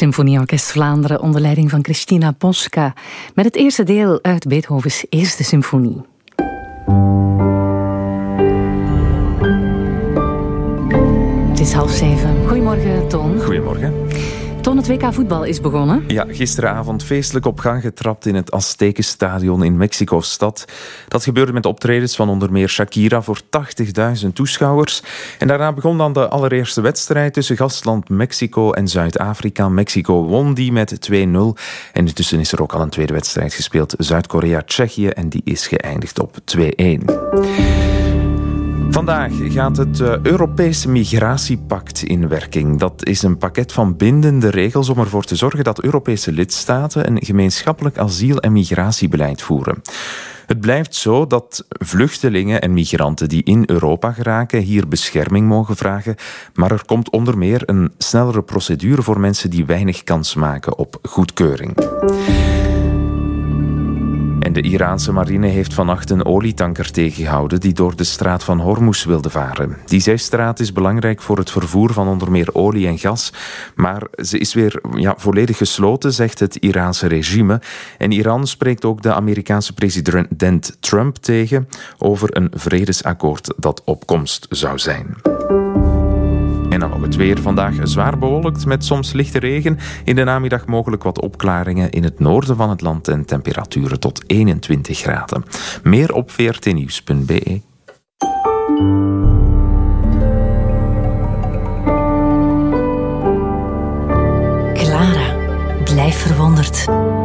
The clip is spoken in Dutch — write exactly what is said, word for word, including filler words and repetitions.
Symfonieorkest Vlaanderen onder leiding van Christina Posca met het eerste deel uit Beethovens Eerste Symfonie. Het is half zeven. Goedemorgen, Toon. Goedemorgen. Toon, het W K voetbal is begonnen. Ja, gisteravond feestelijk op gang getrapt in het Aztekenstadion in Mexico-stad. Dat gebeurde met optredens van onder meer Shakira voor tachtigduizend toeschouwers. En daarna begon dan de allereerste wedstrijd tussen gastland Mexico en Zuid-Afrika. Mexico won die met twee nul. En intussen is er ook al een tweede wedstrijd gespeeld. Zuid-Korea-Tsjechië en die is geëindigd op twee één. Vandaag gaat het Europese Migratiepact in werking. Dat is een pakket van bindende regels om ervoor te zorgen dat Europese lidstaten een gemeenschappelijk asiel- en migratiebeleid voeren. Het blijft zo dat vluchtelingen en migranten die in Europa geraken hier bescherming mogen vragen, maar er komt onder meer een snellere procedure voor mensen die weinig kans maken op goedkeuring. En de Iraanse marine heeft vannacht een olietanker tegengehouden die door de straat van Hormuz wilde varen. Die zeestraat is belangrijk voor het vervoer van onder meer olie en gas, maar ze is weer ja, volledig gesloten, zegt het Iraanse regime. En Iran spreekt ook de Amerikaanse president Trump tegen over een vredesakkoord dat op komst zou zijn. En dan nog het weer. Vandaag zwaar bewolkt met soms lichte regen. In de namiddag mogelijk wat opklaringen in het noorden van het land en temperaturen tot eenentwintig graden. Meer op v r t nieuws punt b e. Clara, blijf verwonderd.